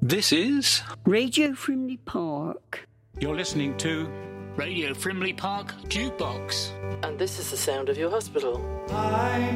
This is Radio Frimley Park. You're listening to Radio Frimley Park Jukebox. And this is the sound of your hospital. I